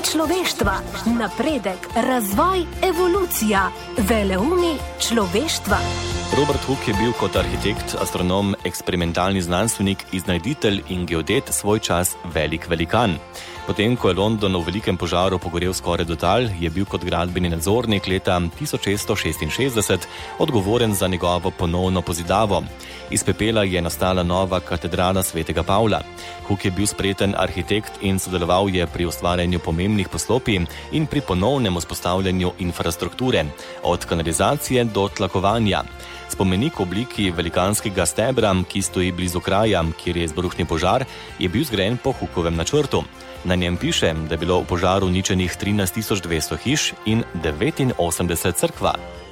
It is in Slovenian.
človeštva, napredek, razvoj, evolucija, veleumi človeštva. Robert Hooke je bil kot arhitekt, astronom, eksperimentalni znanstvenik, iznajditelj in geodet svoj čas velik velikan. Potem, ko je London v velikem požaru pogorel skoraj do tal, je bil kot gradbeni nadzornik leta 1666 odgovoren za njegovo ponovno pozidavo. Iz pepela je nastala nova katedrala svetega Pavla. Hooke je bil spreten arhitekt in sodeloval je pri ustvarjanju pomembnih poslopij in pri ponovnem vzpostavljanju infrastrukture, od kanalizacije do tlakovanja. Spomenik v obliki velikanskega stebra, ki stoji blizu kraja, kjer je izbruhnil požar, je bil zgrajen po Hookovem načrtu. Na njem piše, da je bilo v požaru uničenih 13.200 hiš in 89 cerkva.